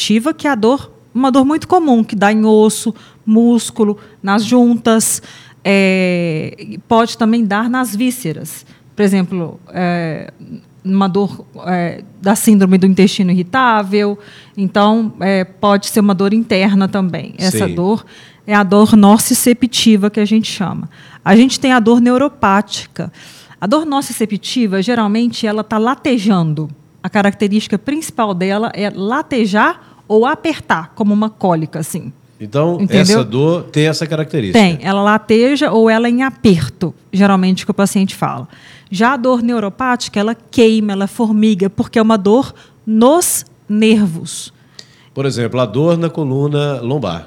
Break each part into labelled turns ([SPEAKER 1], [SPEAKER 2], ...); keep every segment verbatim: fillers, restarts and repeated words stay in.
[SPEAKER 1] nociceptiva, que é a dor, uma dor muito comum, que dá em osso, músculo, nas juntas, é, pode também dar nas vísceras. Por exemplo, é, uma dor é, da síndrome do intestino irritável. Então, é, pode ser uma dor interna também. Essa
[SPEAKER 2] Sim.
[SPEAKER 1] dor é a dor nociceptiva, que a gente chama. A gente tem a dor neuropática. A dor nociceptiva, geralmente, ela está latejando. A característica principal dela é latejar ou apertar, como uma cólica, assim.
[SPEAKER 2] Então,
[SPEAKER 1] Entendeu?
[SPEAKER 2] essa dor tem essa característica.
[SPEAKER 1] Tem. Ela lateja ou ela em aperto, geralmente, que o paciente fala. Já a dor neuropática, ela queima, ela formiga, porque é uma dor nos nervos.
[SPEAKER 2] Por exemplo, a dor na coluna lombar.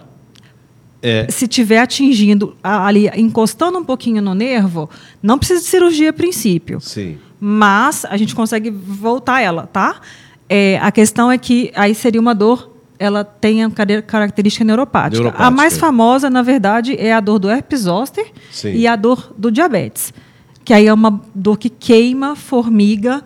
[SPEAKER 2] É.
[SPEAKER 1] Se estiver atingindo, ali, encostando um pouquinho no nervo, não precisa de cirurgia a princípio.
[SPEAKER 2] Sim.
[SPEAKER 1] Mas a gente consegue voltar ela, tá? É, a questão é que aí seria uma dor, ela tem a característica neuropática.
[SPEAKER 2] Neuropática.
[SPEAKER 1] A mais famosa, na verdade, é a dor do herpes zoster e a dor do diabetes. Que aí é uma dor que queima, formiga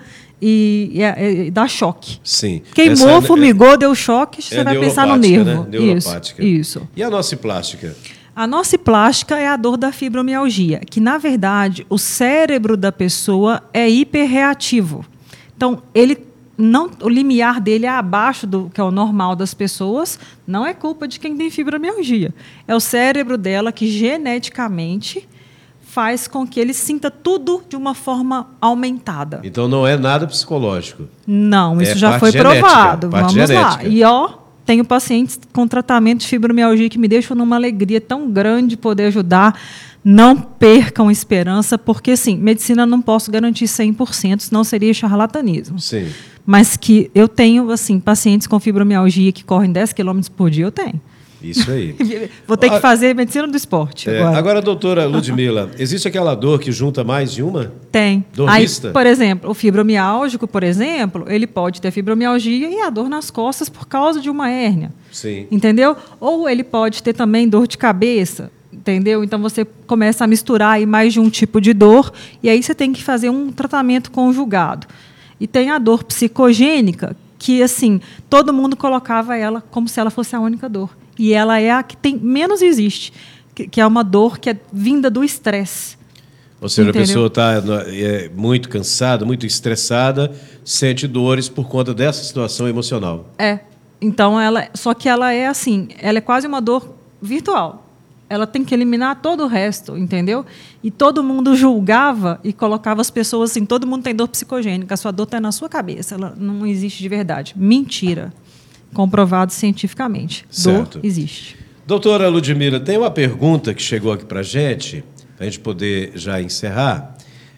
[SPEAKER 1] e, e, e dá choque.
[SPEAKER 2] Sim.
[SPEAKER 1] Queimou,
[SPEAKER 2] Essa é,
[SPEAKER 1] formigou, deu choque, você
[SPEAKER 2] é
[SPEAKER 1] vai pensar no nervo.
[SPEAKER 2] Né? Neuropática.
[SPEAKER 1] Isso, isso.
[SPEAKER 2] E a nociplástica?
[SPEAKER 1] A nociplástica é a dor da fibromialgia, que, na verdade, o cérebro da pessoa é hiperreativo. Então, ele não, o limiar dele é abaixo do que é o normal das pessoas, não é culpa de quem tem fibromialgia. É o cérebro dela que, geneticamente, faz com que ele sinta tudo de uma forma aumentada.
[SPEAKER 2] Então, não é nada psicológico.
[SPEAKER 1] Não, isso
[SPEAKER 2] é
[SPEAKER 1] já foi
[SPEAKER 2] genética,
[SPEAKER 1] provado.
[SPEAKER 2] Parte
[SPEAKER 1] Vamos
[SPEAKER 2] genética.
[SPEAKER 1] lá. E, ó, tenho pacientes com tratamento de fibromialgia que me deixam numa alegria tão grande poder ajudar. Não percam esperança, porque, assim, medicina não posso garantir cem por cento, senão seria charlatanismo.
[SPEAKER 2] Sim.
[SPEAKER 1] Mas que eu tenho, assim, pacientes com fibromialgia que correm dez quilômetros por dia, eu tenho.
[SPEAKER 2] Isso aí.
[SPEAKER 1] Vou ter que fazer medicina do esporte
[SPEAKER 2] É,
[SPEAKER 1] agora.
[SPEAKER 2] agora, doutora Ludmila, existe aquela dor que junta mais de uma?
[SPEAKER 1] Tem.
[SPEAKER 2] Dor
[SPEAKER 1] Aí,
[SPEAKER 2] mista?
[SPEAKER 1] por exemplo, o fibromiálgico, por exemplo, ele pode ter fibromialgia e a dor nas costas por causa de uma hérnia.
[SPEAKER 2] Sim.
[SPEAKER 1] Entendeu? Ou ele pode ter também dor de cabeça, entendeu? Então você começa a misturar aí mais de um tipo de dor e aí você tem que fazer um tratamento conjugado. E tem a dor psicogênica, que assim, todo mundo colocava ela como se ela fosse a única dor. E ela é a que tem menos existe, que, que é uma dor que é vinda do estresse.
[SPEAKER 2] Ou seja,
[SPEAKER 1] Entendeu?
[SPEAKER 2] a pessoa está é, muito cansada, muito estressada, sente dores por conta dessa situação emocional.
[SPEAKER 1] É. Então, ela, só que ela é assim, ela é quase uma dor virtual. Ela tem que eliminar todo o resto, entendeu? E todo mundo julgava e colocava as pessoas assim, todo mundo tem dor psicogênica, a sua dor está na sua cabeça, ela não existe de verdade. Mentira. Comprovado cientificamente.
[SPEAKER 2] Certo.
[SPEAKER 1] Dor existe.
[SPEAKER 2] Doutora Ludmila, tem uma pergunta que chegou aqui para a gente, para a gente poder já encerrar.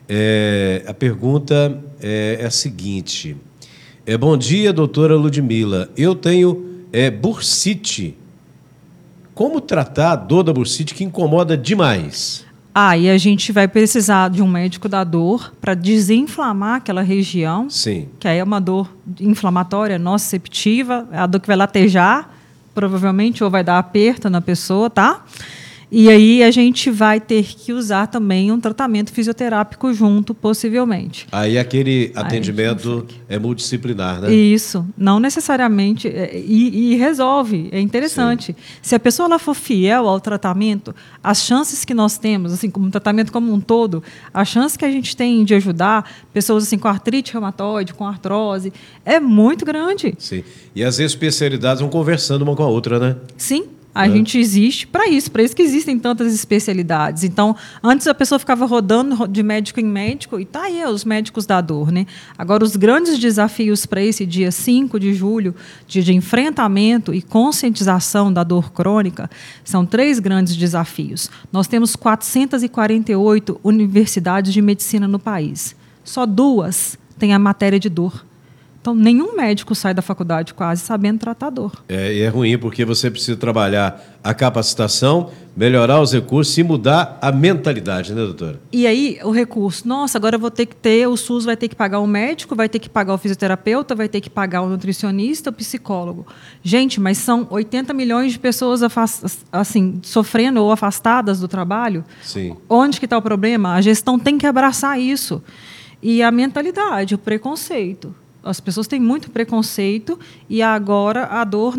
[SPEAKER 2] É, a pergunta é, é a seguinte. É, bom dia, doutora Ludmila. Eu tenho é, bursite. Como tratar a dor da bursite que incomoda demais?
[SPEAKER 1] Ah, e a gente vai precisar de um médico da dor para desinflamar aquela região.
[SPEAKER 2] Sim.
[SPEAKER 1] Que aí é uma dor inflamatória, nociceptiva, é a dor que vai latejar, provavelmente, ou vai dar aperto na pessoa, tá? E aí a gente vai ter que usar também um tratamento fisioterápico junto, possivelmente.
[SPEAKER 2] Aí aquele
[SPEAKER 1] Aí
[SPEAKER 2] atendimento é multidisciplinar, né?
[SPEAKER 1] Isso, não necessariamente, e, e resolve, é interessante. Sim. Se a pessoa ela for fiel ao tratamento, as chances que nós temos, assim, como um tratamento como um todo, a chance que a gente tem de ajudar pessoas assim, com artrite reumatoide, com artrose, é muito grande.
[SPEAKER 2] Sim, e as especialidades vão conversando uma com a outra, né?
[SPEAKER 1] Sim. A
[SPEAKER 2] é.
[SPEAKER 1] gente existe para isso, para isso que existem tantas especialidades. Então, antes a pessoa ficava rodando de médico em médico, e tá aí os médicos da dor, né? Agora, os grandes desafios para esse dia cinco de julho, dia de enfrentamento e conscientização da dor crônica, são três grandes desafios. Nós temos quatrocentas e quarenta e oito universidades de medicina no país. Só duas têm a matéria de dor. Então, nenhum médico sai da faculdade quase sabendo tratar dor.
[SPEAKER 2] É, e é ruim porque você precisa trabalhar a capacitação, melhorar os recursos e mudar a mentalidade, né, doutora?
[SPEAKER 1] E aí, o recurso, nossa, agora eu vou ter que ter, o SUS vai ter que pagar o médico, vai ter que pagar o fisioterapeuta, vai ter que pagar o nutricionista, o psicólogo. Gente, mas são oitenta milhões de pessoas assim, sofrendo ou afastadas do trabalho.
[SPEAKER 2] Sim.
[SPEAKER 1] Onde que está o problema? A gestão tem que abraçar isso. E a mentalidade, o preconceito. As pessoas têm muito preconceito e agora a dor